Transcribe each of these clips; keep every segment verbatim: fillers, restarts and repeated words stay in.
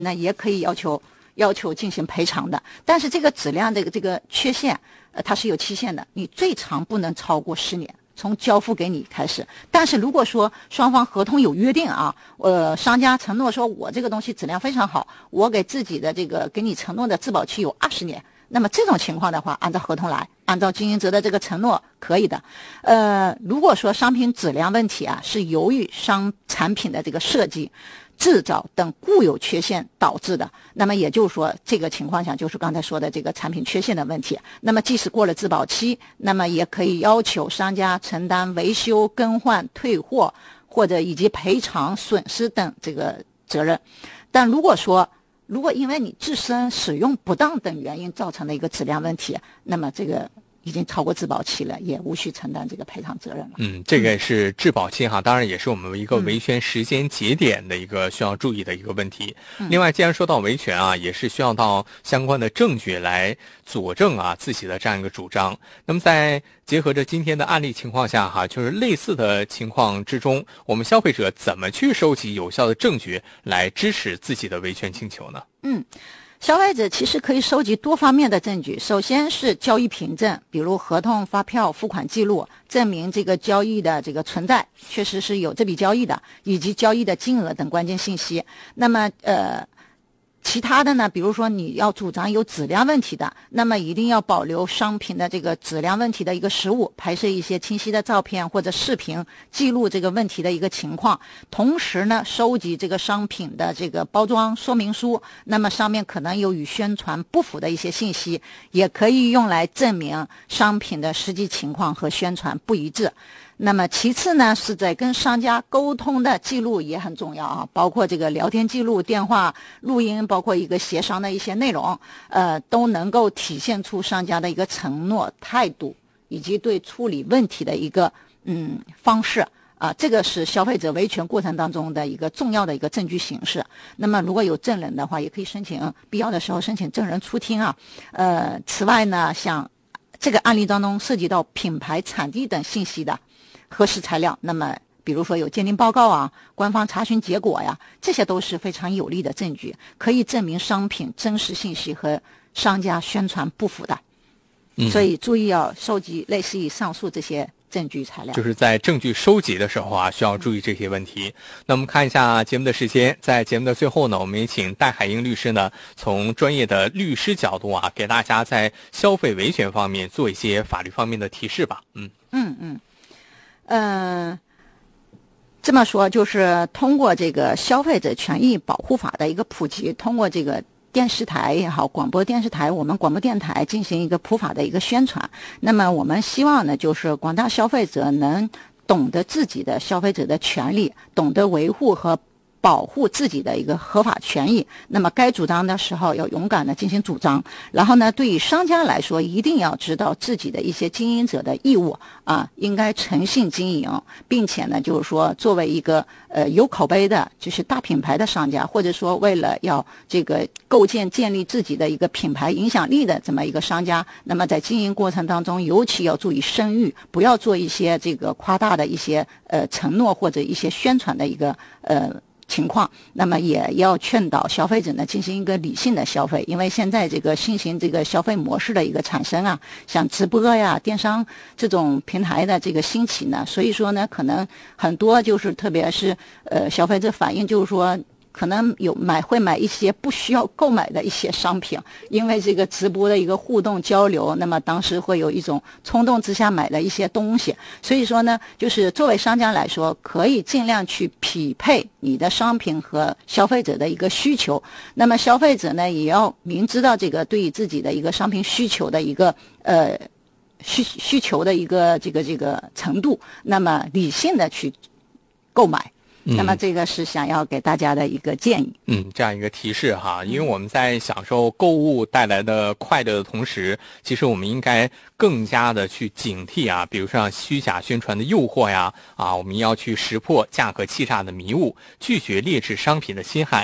那也可以要求要求进行赔偿的。但是这个质量这个这个缺陷，呃，它是有期限的，你最长不能超过十年。从交付给你开始，但是如果说双方合同有约定啊，呃，商家承诺说我这个东西质量非常好，我给自己的这个给你承诺的质保期有二十年，那么这种情况的话，按照合同来，按照经营者的这个承诺可以的。呃，如果说商品质量问题啊，是由于商产品的这个设计、制造等固有缺陷导致的，那么也就是说这个情况下就是刚才说的这个产品缺陷的问题，那么即使过了质保期，那么也可以要求商家承担维修、更换、退货或者以及赔偿损失等这个责任。但如果说如果因为你自身使用不当等原因造成的一个质量问题，那么这个已经超过质保期了，也无需承担这个赔偿责任了。 嗯，这个是质保期哈，当然也是我们一个维权时间节点的一个需要注意的一个问题。嗯、另外，既然说到维权啊，也是需要到相关的证据来佐证啊自己的这样一个主张。那么在结合着今天的案例情况下哈，就是类似的情况之中，我们消费者怎么去收集有效的证据来支持自己的维权请求呢？ 嗯。消费者其实可以收集多方面的证据，首先是交易凭证，比如合同、发票、付款记录，证明这个交易的这个存在，确实是有这笔交易的，以及交易的金额等关键信息。那么呃其他的呢，比如说你要主张有质量问题的，那么一定要保留商品的这个质量问题的一个实物，拍摄一些清晰的照片或者视频，记录这个问题的一个情况。同时呢，收集这个商品的这个包装说明书，那么上面可能有与宣传不符的一些信息，也可以用来证明商品的实际情况和宣传不一致。那么其次呢，是在跟商家沟通的记录也很重要啊，包括这个聊天记录、电话录音，包括一个协商的一些内容，呃，都能够体现出商家的一个承诺态度，以及对处理问题的一个嗯方式啊，这个是消费者维权过程当中的一个重要的一个证据形式。那么如果有证人的话，也可以申请必要的时候申请证人出庭啊。呃，此外呢，像这个案例当中涉及到品牌、产地等信息的核实材料，那么比如说有鉴定报告啊、官方查询结果呀，这些都是非常有力的证据，可以证明商品真实信息和商家宣传不符的。嗯、所以注意要收集类似于上述这些证据材料， 就是在证据收集的时候啊，需要注意这些问题。那我们看一下节目的时间，在节目的最后呢，我们也请戴海英律师呢，从专业的律师角度啊，给大家在消费维权方面做一些法律方面的提示吧。嗯嗯嗯。嗯、呃，这么说就是通过这个消费者权益保护法的一个普及，通过这个电视台也好，广播电视台，我们广播电台进行一个普法的一个宣传。那么我们希望呢，就是广大消费者能懂得自己的消费者的权利，懂得维护和保护自己的一个合法权益，那么该主张的时候要勇敢的进行主张。然后呢，对于商家来说，一定要知道自己的一些经营者的义务啊，应该诚信经营，并且呢，就是说作为一个呃有口碑的，就是大品牌的商家，或者说为了要这个构建建立自己的一个品牌影响力的这么一个商家，那么在经营过程当中，尤其要注意声誉，不要做一些这个夸大的一些呃承诺或者一些宣传的一个呃。情况，那么也要劝导消费者呢进行一个理性的消费，因为现在这个新型这个消费模式的一个产生啊，像直播呀、电商这种平台的这个兴起呢，所以说呢，可能很多就是特别是呃消费者反映就是说，可能有买会买一些不需要购买的一些商品，因为这个直播的一个互动交流，那么当时会有一种冲动之下买的一些东西，所以说呢，就是作为商家来说，可以尽量去匹配你的商品和消费者的一个需求。那么消费者呢，也要明知道这个对于自己的一个商品需求的一个呃需需求的一个这个这个程度，那么理性的去购买。那么这个是想要给大家的一个建议。 嗯，这样一个提示哈，因为我们在享受购物带来的快乐的同时，其实我们应该更加的去警惕啊，比如像虚假宣传的诱惑呀，啊，我们要去识破价格欺诈的迷雾，拒绝劣质商品的侵害。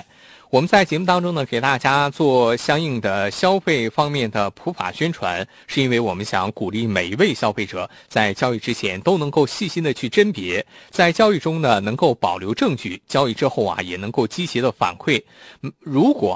我们在节目当中呢，给大家做相应的消费方面的普法宣传，是因为我们想鼓励每一位消费者在交易之前都能够细心的去甄别，在交易中呢能够保留证据，交易之后啊也能够积极的反馈。如果